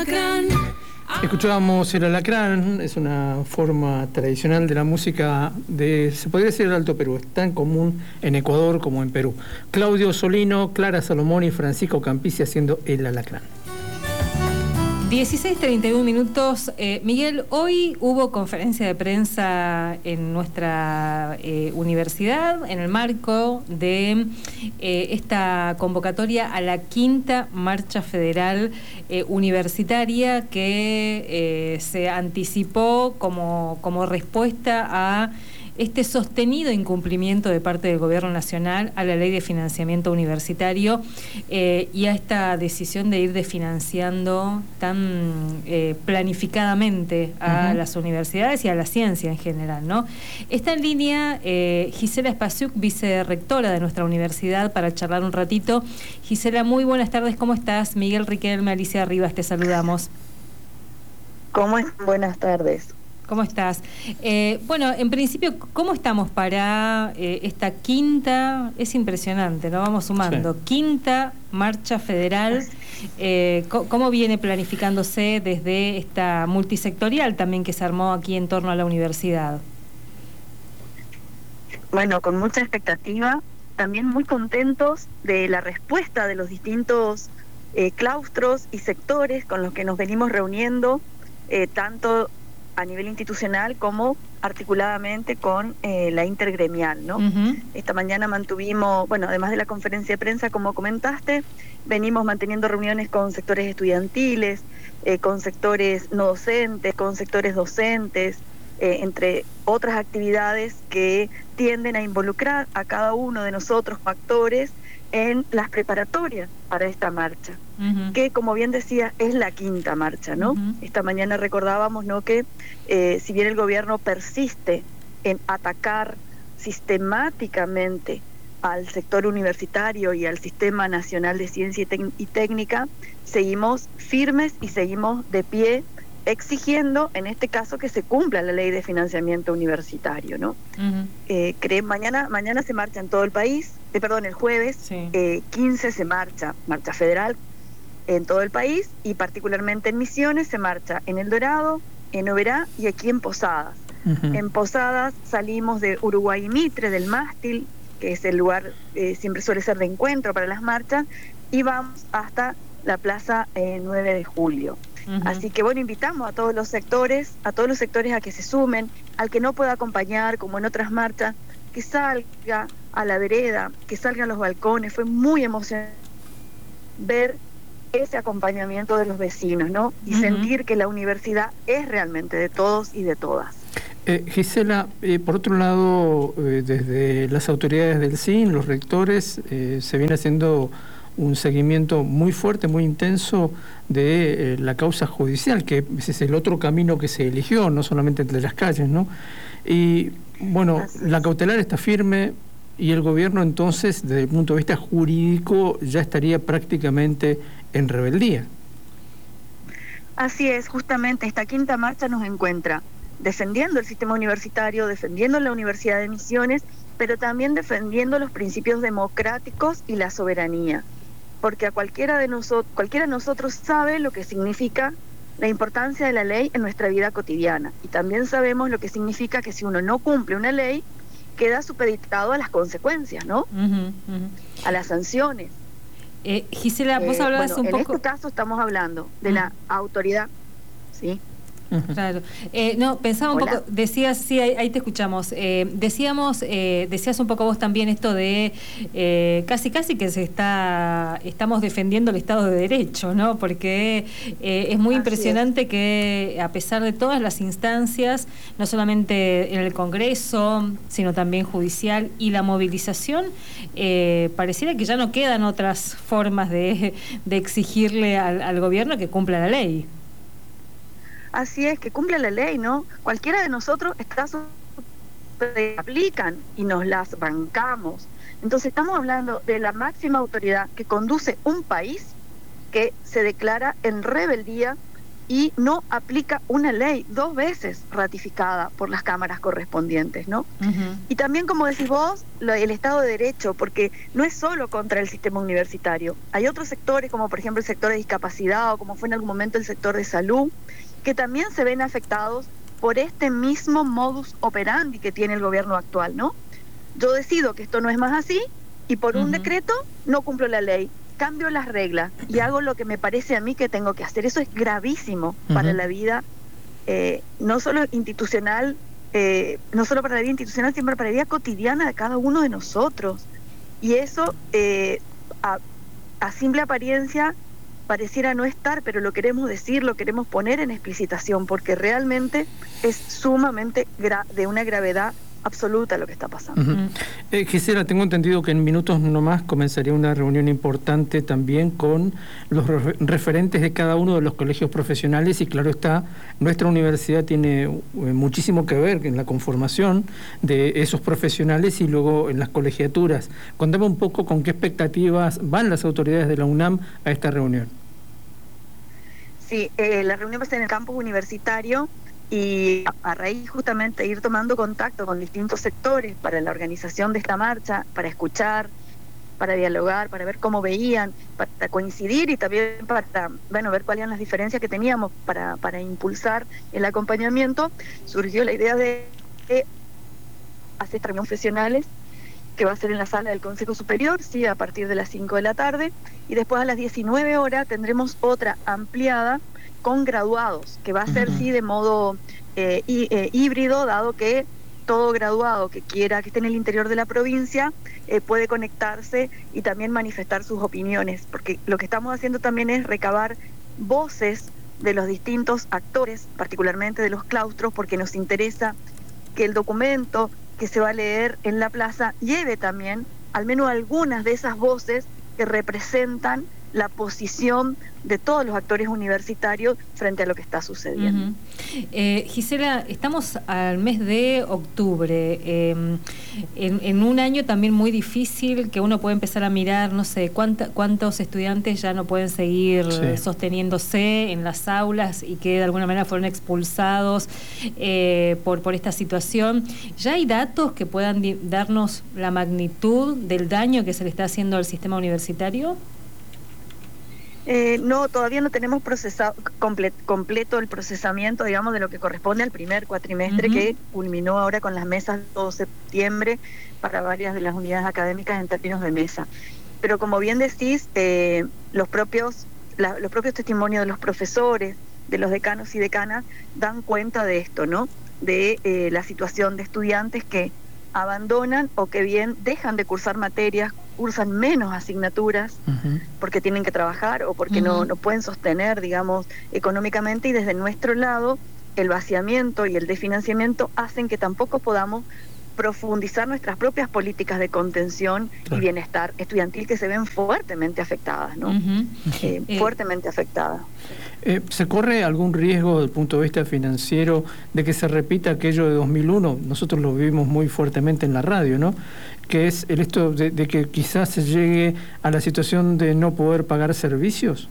alacrán. Escuchábamos El Alacrán, es una forma tradicional de la música se podría decir el Alto Perú, es tan común en Ecuador como en Perú. Claudio Solino, Clara Salomón y Francisco Campisi haciendo El Alacrán. 16:31 minutos. Miguel, hoy hubo conferencia de prensa en nuestra universidad en el marco de esta convocatoria a la quinta marcha federal universitaria que se anticipó como respuesta a este sostenido incumplimiento de parte del Gobierno Nacional a la Ley de Financiamiento Universitario y a esta decisión de ir desfinanciando tan planificadamente a las universidades y a la ciencia en general, ¿no? Está en línea Gisela Spasiuk, vicerrectora de nuestra universidad, para charlar un ratito. Gisela, muy buenas tardes, ¿cómo estás? Miguel Riquelme, Alicia Rivas, te saludamos. ¿Cómo es? Buenas tardes. ¿Cómo estás? Bueno, en principio, ¿cómo estamos para esta quinta? Es impresionante, ¿no? Vamos sumando. Sí. Quinta marcha federal. ¿Cómo viene planificándose desde esta multisectorial también que se armó aquí en torno a la universidad? Bueno, con mucha expectativa, también muy contentos de la respuesta de los distintos claustros y sectores con los que nos venimos reuniendo, tanto a nivel institucional como articuladamente con la intergremial, ¿no? Esta mañana mantuvimos, bueno, además de la conferencia de prensa, como comentaste, venimos manteniendo reuniones con sectores estudiantiles, con sectores no docentes, con sectores docentes, entre otras actividades que tienden a involucrar a cada uno de nosotros, actores, en las preparatorias para esta marcha, que, como bien decía, es la quinta marcha, ¿no? Esta mañana recordábamos, ¿no?, que si bien el gobierno persiste en atacar sistemáticamente al sector universitario y al Sistema Nacional de Ciencia y Técnica, seguimos firmes y seguimos de pie exigiendo, en este caso, que se cumpla la Ley de Financiamiento Universitario, ¿no? Mañana se marcha en todo el país, el jueves, sí. 15 se marcha federal en todo el país, y particularmente en Misiones se marcha en El Dorado, en Oberá y aquí en Posadas. En Posadas salimos de Uruguay y Mitre, del mástil, que es el lugar, siempre suele ser de encuentro para las marchas, y vamos hasta la Plaza 9 de Julio. Así que bueno, invitamos a todos los sectores a que se sumen, al que no pueda acompañar, como en otras marchas, que salga a la vereda, que salga a los balcones. Fue muy emocionante ver ese acompañamiento de los vecinos, ¿no? Y sentir que la universidad es realmente de todos y de todas. Gisela, por otro lado, desde las autoridades del CIN, los rectores, se viene haciendo un seguimiento muy fuerte, muy intenso de la causa judicial, que ese es el otro camino que se eligió, no solamente el de las calles, ¿no? Y bueno, la cautelar está firme y el gobierno entonces, desde el punto de vista jurídico, ya estaría prácticamente en rebeldía. Así es, justamente esta quinta marcha nos encuentra defendiendo el sistema universitario, defendiendo la Universidad de Misiones, pero también defendiendo los principios democráticos y la soberanía. Porque a cualquiera de nosotros sabe lo que significa la importancia de la ley en nuestra vida cotidiana. Y también sabemos lo que significa que si uno no cumple una ley, queda supeditado a las consecuencias, ¿no? A las sanciones. Gisela, vos hablabas un poco... En este caso estamos hablando de la autoridad, ¿sí? Claro. No, pensaba un poco, decías, sí, ahí te escuchamos. Decías un poco vos también esto de casi que estamos defendiendo el Estado de Derecho, ¿no? Porque es muy impresionante que a pesar de todas las instancias, no solamente en el Congreso, sino también judicial y la movilización, pareciera que ya no quedan otras formas de exigirle al gobierno que cumpla la ley. Así es, que cumpla la ley, ¿no? Cualquiera de nosotros aplican y nos las bancamos. Entonces estamos hablando de la máxima autoridad que conduce un país que se declara en rebeldía y no aplica una ley 2 veces ratificada por las cámaras correspondientes, ¿no? Y también, como decís vos, el Estado de Derecho, porque no es solo contra el sistema universitario. Hay otros sectores, como por ejemplo el sector de discapacidad o como fue en algún momento el sector de salud, que también se ven afectados por este mismo modus operandi que tiene el gobierno actual, ¿no? Yo decido que esto no es más así y por un decreto no cumplo la ley, cambio las reglas y hago lo que me parece a mí que tengo que hacer. Eso es gravísimo para la vida, no solo institucional, no solo para la vida institucional, sino para la vida cotidiana de cada uno de nosotros. Y eso, a simple apariencia, pareciera no estar, pero lo queremos decir, lo queremos poner en explicitación, porque realmente es sumamente de una gravedad absoluta lo que está pasando. Gisela, tengo entendido que en minutos nomás comenzaría una reunión importante también con los referentes de cada uno de los colegios profesionales y claro está, nuestra universidad tiene muchísimo que ver en la conformación de esos profesionales y luego en las colegiaturas. Contame un poco con qué expectativas van las autoridades de la UNAM a esta reunión. Sí, la reunión va a ser en el campus universitario y a raíz justamente de ir tomando contacto con distintos sectores para la organización de esta marcha, para escuchar, para dialogar, para ver cómo veían, para coincidir y también para ver cuáles eran las diferencias que teníamos para impulsar el acompañamiento, surgió la idea de hacer esta reunión profesionales que va a ser en la sala del Consejo Superior, sí, a partir de las 5 de la tarde, y después a las 19 horas tendremos otra ampliada con graduados, que va a ser sí de modo híbrido, dado que todo graduado que quiera, que esté en el interior de la provincia, puede conectarse y también manifestar sus opiniones, porque lo que estamos haciendo también es recabar voces de los distintos actores, particularmente de los claustros, porque nos interesa que el documento que se va a leer en la plaza lleve también al menos algunas de esas voces que representan la posición de todos los actores universitarios frente a lo que está sucediendo. Gisela, estamos al mes de octubre, en un año también muy difícil que uno puede empezar a mirar, no sé, cuántos estudiantes ya no pueden seguir sosteniéndose en las aulas y que de alguna manera fueron expulsados por esta situación. ¿Ya hay datos que puedan darnos la magnitud del daño que se le está haciendo al sistema universitario? No, todavía no tenemos procesado completo el procesamiento, digamos, de lo que corresponde al primer cuatrimestre que culminó ahora con las mesas de 2 de septiembre para varias de las unidades académicas en términos de mesa. Pero como bien decís, los propios testimonios de los profesores, de los decanos y decanas, dan cuenta de esto, ¿no? De la situación de estudiantes que abandonan o que bien dejan de cursar materias, cursan menos asignaturas porque tienen que trabajar o porque no pueden sostener, digamos, económicamente, y desde nuestro lado el vaciamiento y el desfinanciamiento hacen que tampoco podamos profundizar nuestras propias políticas de contención y bienestar estudiantil que se ven fuertemente afectadas, ¿no? Fuertemente afectadas. ¿Se corre algún riesgo desde el punto de vista financiero de que se repita aquello de 2001? Nosotros lo vivimos muy fuertemente en la radio, ¿no? Que es el esto de que quizás se llegue a la situación de no poder pagar servicios.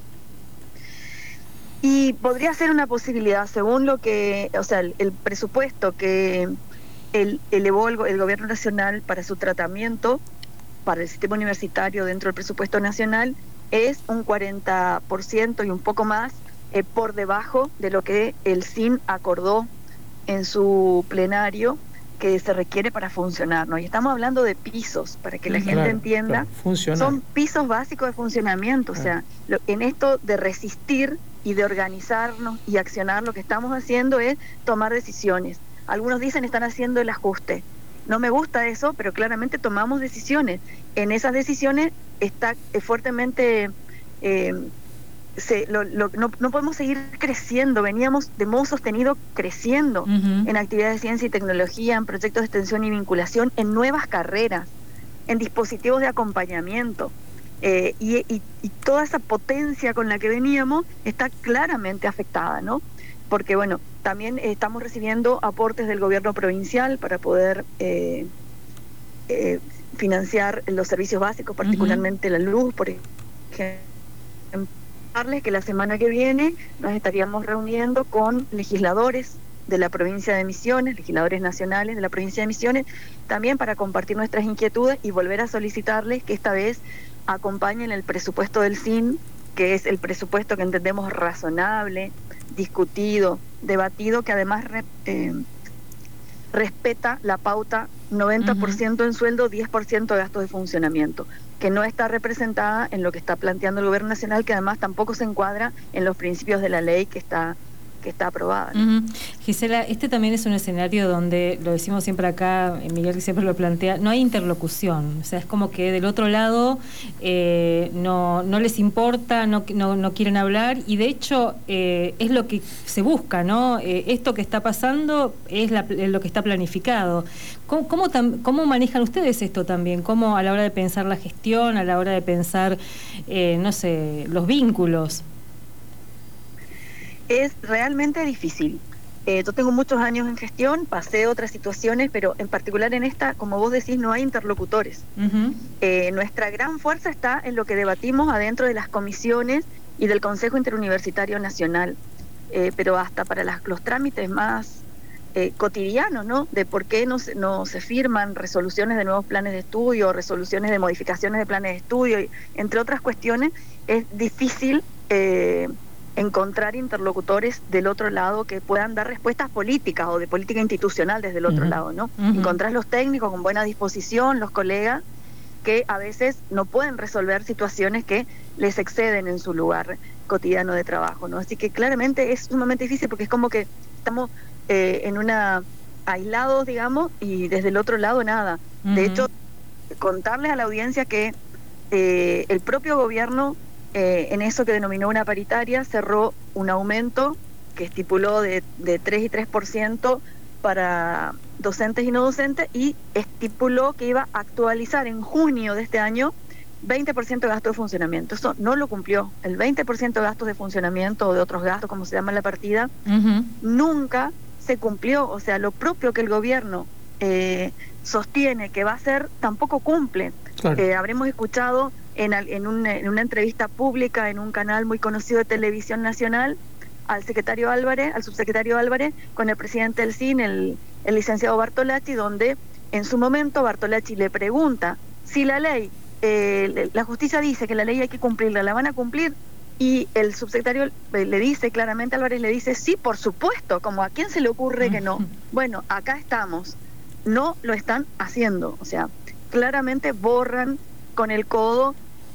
Y podría ser una posibilidad, según lo que, o sea, el presupuesto que elevó el gobierno nacional para su tratamiento, para el sistema universitario dentro del presupuesto nacional, es un 40% y un poco más por debajo de lo que el SIN acordó en su plenario que se requiere para funcionar, ¿no? Y estamos hablando de pisos, para que la gente entienda, son pisos básicos de funcionamiento, o sea, en esto de resistir y de organizarnos y accionar, lo que estamos haciendo es tomar decisiones. Algunos dicen están haciendo el ajuste. No me gusta eso, pero claramente tomamos decisiones. En esas decisiones está fuertemente... no podemos seguir creciendo. Veníamos de modo sostenido creciendo en actividades de ciencia y tecnología, en proyectos de extensión y vinculación, en nuevas carreras, en dispositivos de acompañamiento. Y toda esa potencia con la que veníamos está claramente afectada, ¿no? Porque, bueno, también estamos recibiendo aportes del gobierno provincial para poder financiar los servicios básicos, particularmente la luz, por ejemplo, Darles que la semana que viene nos estaríamos reuniendo con legisladores de la provincia de Misiones, legisladores nacionales de la provincia de Misiones, también para compartir nuestras inquietudes y volver a solicitarles que esta vez acompañen el presupuesto del SIN, que es el presupuesto que entendemos razonable, discutido, debatido, que además respeta la pauta 90% en sueldo, 10% de gastos de funcionamiento, que no está representada en lo que está planteando el Gobierno Nacional, que además tampoco se encuadra en los principios de la ley que está aprobada, ¿no? Gisela, este también es un escenario donde, lo decimos siempre acá, Miguel que siempre lo plantea, no hay interlocución, o sea, es como que del otro lado no les importa, no quieren hablar, y de hecho es lo que se busca, ¿no? Esto que está pasando es lo que está planificado. ¿Cómo manejan ustedes esto también? ¿Cómo a la hora de pensar la gestión, a la hora de pensar, no sé, los vínculos? Es realmente difícil. Yo tengo muchos años en gestión, pasé otras situaciones, pero en particular en esta, como vos decís, no hay interlocutores. Nuestra gran fuerza está en lo que debatimos adentro de las comisiones y del Consejo Interuniversitario Nacional, pero hasta para los trámites más cotidianos, ¿no? De por qué no se firman resoluciones de nuevos planes de estudio, resoluciones de modificaciones de planes de estudio, y, entre otras cuestiones, es difícil encontrar interlocutores del otro lado que puedan dar respuestas políticas o de política institucional desde el otro lado, ¿no? Encontrar los técnicos con buena disposición, los colegas que a veces no pueden resolver situaciones que les exceden en su lugar cotidiano de trabajo, ¿no? Así que claramente es sumamente difícil porque es como que estamos aislados, digamos, y desde el otro lado nada. De hecho, contarles a la audiencia que el propio gobierno en eso que denominó una paritaria, cerró un aumento que estipuló de 3 y 3% para docentes y no docentes, y estipuló que iba a actualizar en junio de este año 20% de gasto de funcionamiento. Eso no lo cumplió. El 20% de gastos de funcionamiento o de otros gastos, como se llama en la partida, nunca se cumplió. O sea, lo propio que el gobierno sostiene que va a hacer, tampoco cumple. Claro. Habremos escuchado en una entrevista pública en un canal muy conocido de televisión nacional al subsecretario Álvarez con el presidente del SIN, el licenciado Bartolacci, donde en su momento Bartolacci le pregunta si la ley, la justicia dice que la ley hay que cumplirla, ¿la van a cumplir? Y el subsecretario le dice claramente, Álvarez le dice, sí, por supuesto, como a quién se le ocurre que no. Bueno, acá estamos, no lo están haciendo, o sea, claramente borran con el codo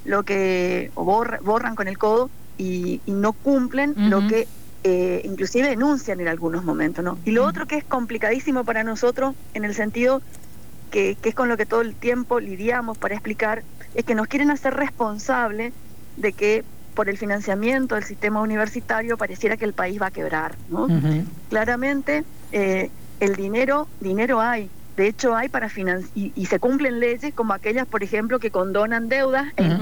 borran con el codo y no cumplen lo que inclusive denuncian en algunos momentos, ¿no? Y lo otro que es complicadísimo para nosotros, en el sentido que es con lo que todo el tiempo lidiamos para explicar, es que nos quieren hacer responsables de que por el financiamiento del sistema universitario pareciera que el país va a quebrar, ¿no? Claramente el dinero hay. De hecho, hay para financiar, y se cumplen leyes como aquellas, por ejemplo, que condonan deudas